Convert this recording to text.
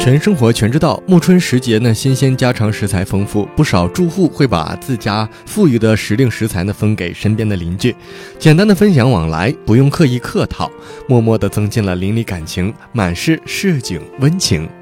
全生活全知道，暮春时节呢，新鲜家常食材丰富，不少住户会把自家富裕的时令食材呢分给身边的邻居，简单的分享往来，不用刻意客套，默默地增进了邻里感情，满是市井温情。